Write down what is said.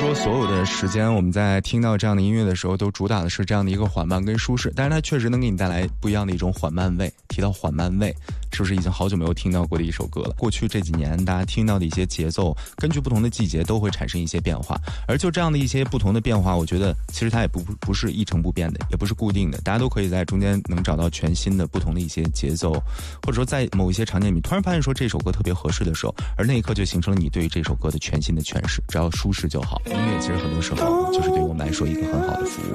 说所有的时间我们在听到这样的音乐的时候，都主打的是这样的一个缓慢跟舒适，但是它确实能给你带来不一样的一种缓慢味。提到缓慢味，是不是已经好久没有听到过的一首歌了？过去这几年大家听到的一些节奏，根据不同的季节都会产生一些变化，而就这样的一些不同的变化，我觉得其实它也不是一成不变的，也不是固定的，大家都可以在中间能找到全新的不同的一些节奏，或者说在某一些场景里突然发现说这首歌特别合适的时候，而那一刻就形成了你对于这首歌的全新的诠释。只要舒适就好，音乐其实很多时候就是对我们来说一个很好的服务。